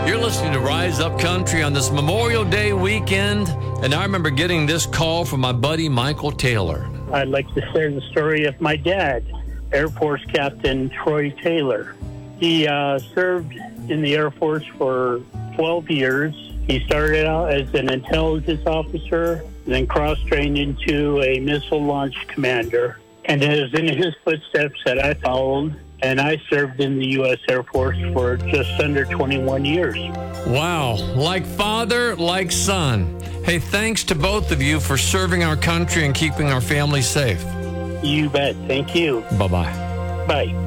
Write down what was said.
You're listening to Rise Up Country on this Memorial Day weekend, and I remember getting this call from my buddy Michael Taylor. I'd like to share the story of my dad, Air Force Captain Troy Taylor. He served in the Air Force for 12 years. He started out as an intelligence officer, then cross-trained into a missile launch commander. And it was in his footsteps that I followed, and I served in the U.S. Air Force for just under 21 years. Wow, like father, like son. Hey, thanks to both of you for serving our country and keeping our families safe. You bet. Thank you. Bye-bye. Bye.